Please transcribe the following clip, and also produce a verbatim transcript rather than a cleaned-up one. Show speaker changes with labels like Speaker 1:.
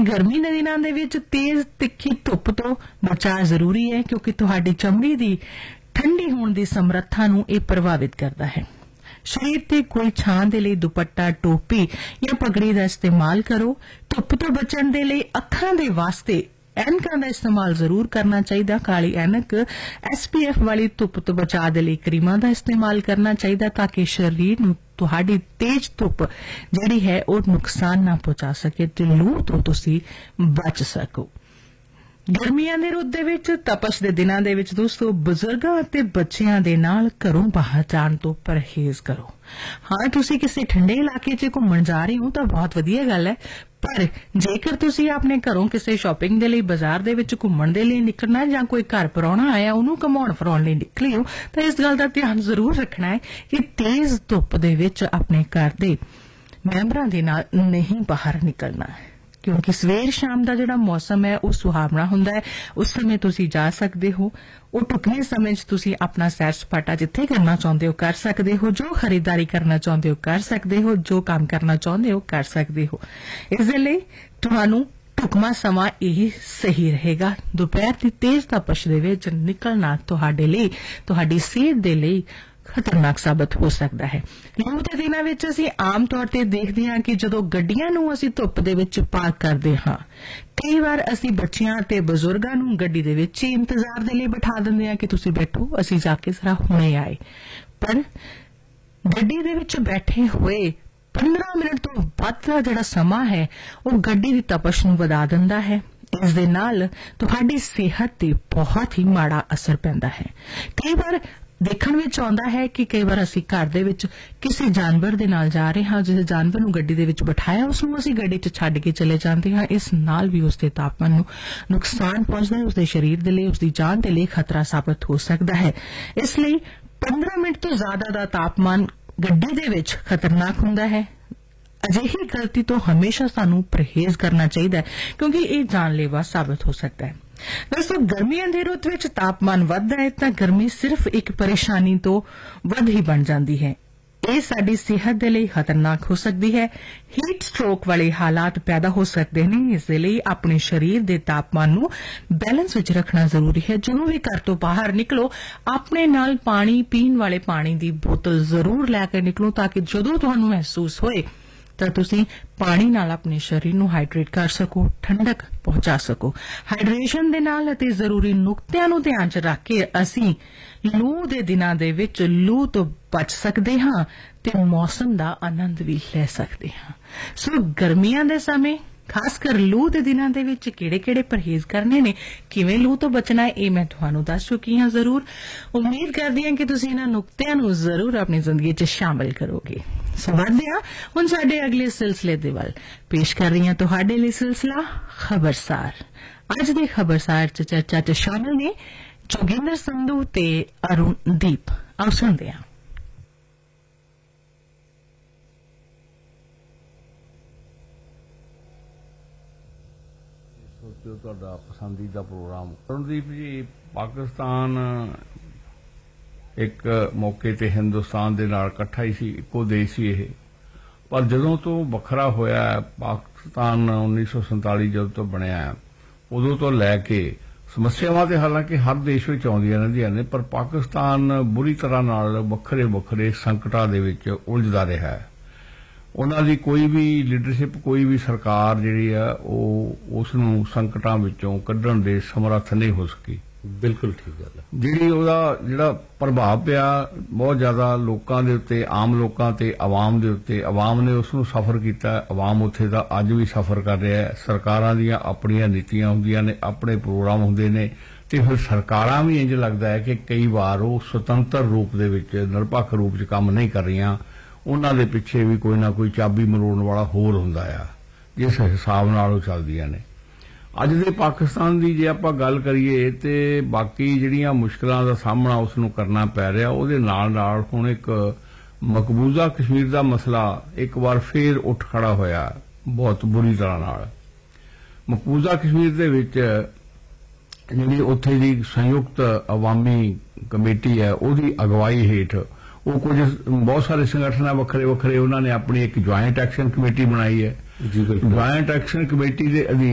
Speaker 1: गर्मी के दिनों दे विच तेज तिखी धुप तो बचाव जरूरी है, क्योंकि तुहाडी चमड़ी की ठंडी होने की समर्था नूं इह प्रभावित करता है। शरीर ते कोई छां दे लई दुपट्टा, टोपी या पगड़ी का इस्तेमाल करो। धुप तो बचण दे लई अखां दे वास्ते ऐनकां का इस्तेमाल जरूर करना चाहिए। काली ऐनक एस पी एफ वाली धुप तो बचाव दे लई क्रीमां का इस्तेमाल करना चाहिए, ताकि शरीर नूं तुहाडी तेज धुप जिहड़ी है वो नुकसान ना पहुंचा सके ते लू तो तुसी बच सको। गर्मियां दे रुत दे विच तपश दे दिनां दे विच दोस्तों बजुर्गां ते बच्चियां दे नाल घरों बाहर जाण तो परहेज करो। हाँ, तुसी किसी ठंडे इलाके च घुम्मण जा रहे हो तो बहुत वधिया गल है, पर जेकर तुसी अपने घरों किसी शॉपिंग दे लई बाजार दे विच घुम्मण दे लई निकलना जां कोई घर पराउणा आया उहनूं घुमाउण फिराउण लई निकले हो तो इस गल दा ध्यान जरूर रखना है कि तेज धुप दे विच अपने घर दे मैंबरां दे नाल नहीं बाहर निकलना है, क्योंकि सवेर शाम का जिहड़ा मौसम है वह सुहावना हुंदा है। उस समय तुसी जा सकते हो। वो ढुकने समय तुसी अपना सैर सपाटा जिथे करना चाहते हो कर सकते हो, जो खरीदारी करना चाहते हो कर सकते हो, जो काम करना चाहते हो कर सकते हो। इस दे लई तुहानूं ढुकमा समा यही सही रहेगा। दोपहर की तेज तपश दे विच निकलना तुहाडे लई तुहाडी सेहत दे लई खतरनाक साबित हो सकता है। लू के दिनों में असीं आम तौर पर देखते हैं कि जदों गड्डियां नूं असीं धुप दे विच पार्क करते हाँ, कई बार असीं बच्चियां ते बजुर्गां नूं गड्डी दे विच ही इंतजार दे लई बिठा दिंदे हां कि तुसीं बैठो, असीं जाके जरा हुणे आए। पर गड्डी दे विच बैठे हुए पंद्रह मिनट तो वध दा जिहड़ा समां है वो गड्डी दी तपश नूं वधा दिंदा है। इस दे नाल तुहाडी सेहत ते बहुत ही माड़ा असर पैंदा है। कई बार देखण विच आउंदा है कि कई बार असीं घर दे विच किसी जानवर दे नाल जा रहे हां, जिस जानवर नूं गड्डी दे विच बिठाया उसनूं असीं गड्डी च छड्ड के चले जांदे हां। इस नाल भी उसके तापमान नूं नुकसान पहुंचदा है, उसके शरीर दे लई उसकी जान दे लई खतरा साबित हो सकदा है। इसलिए पंद्रह मिनट तो ज्यादा दा तापमान गड्डी दे विच खतरनाक हुंदा है। अजिही गलती तो हमेशा सानूं परहेज करना चाहिए, क्योंकि यह जानलेवा साबित हो सकता है। दोस्तों, गर्मियां दी रुत विच तापमान वधदा है तां गर्मी सिर्फ एक परेशानी तो वध ही बन जाती है। यह साडी सेहत दे लई खतरनाक हो सकती है। हीट स्ट्रोक वाले हालात पैदा हो सकते हैं। इस दे लई अपने शरीर दे तापमान नूं बैलेंस विच रखना जरूरी है। जदों भी घर तो बाहर निकलो अपने नाल पानी पीण वाले पानी दी बोतल जरूर लैके निकलो, ताकि जदों तुहानूं महसूस होए तो तुसी पानी नाल अपने शरीर नूं हाइड्रेट कर सको, ठंडक पहुंचा सको। हाइड्रेशन दे नाल अते जरूरी नुक्तिਆਂ ਨੂੰ ध्यान च रख के असीं लू दे दिनां दे विच लू तो बच सकते हां ते मौसम दा आनंद भी ले सकते हां। सो गर्मियां दे समय खासकर लू दे दिनां दे विच किहड़े-किहड़े परहेज करने ने, किवें लू तो बचना है, ये मैं तुहानूं दस चुकी हां। जरूर उम्मीद करदी हां कि तुसीं इन्हां नुक्तिਆਂ ਨੂੰ जरूर अपनी जिंदगी च शामिल करोगे। सो वधदे हां हुण साडे अगले सिलसिले दे वल। पेश कर रही हां तुहाडे लई सिलसिला खबरसार। अज दे खबरसार च चर्चा च शामिल ने जोगिंदर संधू ते अरुणदीप। आओ सुणदे हां।
Speaker 2: ਤੁਹਾਡਾ ਪਸੰਦੀਦਾ ਪ੍ਰੋਗਰਾਮ ਅਰੁਣਦੀਪ ਜੀ, ਪਾਕਿਸਤਾਨ ਇੱਕ ਮੌਕੇ ਤੇ ਹਿੰਦੁਸਤਾਨ ਦੇ ਨਾਲ ਇਕੱਠਾ ਹੀ ਸੀ, ਇੱਕੋ ਦੇਸ਼ ਸੀ ਇਹ। ਪਰ ਜਦੋਂ ਤੋਂ ਵੱਖਰਾ ਹੋਇਆ ਪਾਕਿਸਤਾਨ उन्नीस सौ सैंतालीस ਜਦੋਂ ਤੋਂ ਬਣਿਆ ਉਦੋਂ ਤੋਂ ਲੈ ਕੇ ਸਮੱਸਿਆਵਾਂ ਤੇ ਹਾਲਾਂਕਿ ਹਰ ਦੇਸ਼ ਵਿੱਚ ਆਉਂਦੀਆਂ ਰਹਿੰਦੀਆਂ ਨੇ, ਪਰ ਪਾਕਿਸਤਾਨ ਬੁਰੀ ਤਰ੍ਹਾਂ ਨਾਲ ਵੱਖਰੇ ਵੱਖਰੇ ਸੰਕਟਾਂ ਦੇ ਵਿੱਚ ਉਲਝਦਾ ਰਿਹਾ ਹੈ। ਉਹਨਾਂ ਦੀ ਕੋਈ ਵੀ ਲੀਡਰਸ਼ਿਪ, ਕੋਈ ਵੀ ਸਰਕਾਰ ਜਿਹੜੀ ਆ ਉਹ ਉਸ ਨੂੰ ਸੰਕਟਾਂ ਵਿੱਚੋਂ ਕੱਢਣ ਦੇ ਸਮਰੱਥ ਨਹੀਂ ਹੋ ਸਕੀ।
Speaker 3: ਬਿਲਕੁਲ ਠੀਕ ਗੱਲ ਹੈ।
Speaker 2: ਜਿਹੜੀ ਉਹਦਾ ਜਿਹੜਾ ਪ੍ਰਭਾਵ ਪਿਆ ਬਹੁਤ ਜ਼ਿਆਦਾ ਲੋਕਾਂ ਦੇ ਉੱਤੇ, ਆਮ ਲੋਕਾਂ ਤੇ ਆਵਾਮ ਦੇ ਉੱਤੇ, ਆਵਾਮ ਨੇ ਉਸ ਨੂੰ ਸਫਰ ਕੀਤਾ। ਆਵਾਮ ਉੱਥੇ ਦਾ ਅੱਜ ਵੀ ਸਫਰ ਕਰ ਰਿਹਾ ਹੈ। ਸਰਕਾਰਾਂ ਦੀਆਂ ਆਪਣੀਆਂ ਨੀਤੀਆਂ ਹੁੰਦੀਆਂ ਨੇ, ਆਪਣੇ ਪ੍ਰੋਗਰਾਮ ਹੁੰਦੇ ਨੇ, ਤੇ ਫਿਰ ਸਰਕਾਰਾਂ ਵੀ ਇੰਜ ਲੱਗਦਾ ਹੈ ਕਿ ਕਈ ਵਾਰ ਉਹ ਸੁਤੰਤਰ ਰੂਪ ਦੇ ਵਿੱਚ, ਨਿਰਪੱਖ ਰੂਪ 'ਚ ਕੰਮ ਨਹੀਂ ਕਰ ਰਹੀਆਂ। ਉਹਨਾਂ ਦੇ ਪਿੱਛੇ ਵੀ ਕੋਈ ਨਾ ਕੋਈ ਚਾਬੀ ਮਰੋੜਨ ਵਾਲਾ ਹੋਰ ਹੁੰਦਾ ਆ, ਜਿਸ ਹਿਸਾਬ ਨਾਲ ਉਹ ਚੱਲਦੀਆਂ ਨੇ। ਅੱਜ ਦੇ ਪਾਕਿਸਤਾਨ ਦੀ ਜੇ ਆਪਾਂ ਗੱਲ ਕਰੀਏ ਤੇ ਬਾਕੀ ਜਿਹੜੀਆਂ ਮੁਸ਼ਕਲਾਂ ਦਾ ਸਾਹਮਣਾ ਉਸ ਨੂੰ ਕਰਨਾ ਪੈ ਰਿਹਾ, ਉਹਦੇ ਨਾਲ ਨਾਲ ਹੁਣ ਇੱਕ ਮਕਬੂਜ਼ਾ ਕਸ਼ਮੀਰ ਦਾ ਮਸਲਾ ਇੱਕ ਵਾਰ ਫੇਰ ਉੱਠ ਖੜਾ ਹੋਇਆ ਬਹੁਤ ਬੁਰੀ ਤਰ੍ਹਾਂ ਨਾਲ। ਮਕਬੂਜ਼ਾ ਕਸ਼ਮੀਰ ਦੇ ਵਿੱਚ ਜਿਹੜੀ ਉੱਥੇ ਦੀ ਸੰਯੁਕਤ ਅਵਾਮੀ ਕਮੇਟੀ ਹੈ ਉਹਦੀ ਅਗਵਾਈ ਹੇਠ ਉਹ ਕੁਝ ਬਹੁਤ ਸਾਰੇ ਸੰਗਠਨ ਵੱਖਰੇ ਵੱਖਰੇ ਉਹਨਾਂ ਨੇ ਆਪਣੀ ਇੱਕ ਜੁਆਇੰਟ ਐਕਸ਼ਨ ਕਮੇਟੀ ਬਣਾਈ ਹੈ। ਜੁਆਇੰਟ ਐਕਸ਼ਨ ਕਮੇਟੀ ਦੇ ਅਧੀਨ